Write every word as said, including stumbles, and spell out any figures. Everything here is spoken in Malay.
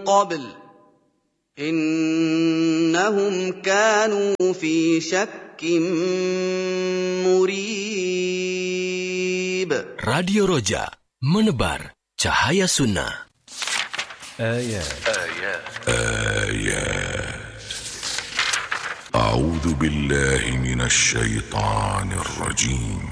قبل إنهم كانوا في شك مريب. Radio Roja, menebar cahaya sunnah. آيات آيات آيات أعوذ بالله من الشيطان الرجيم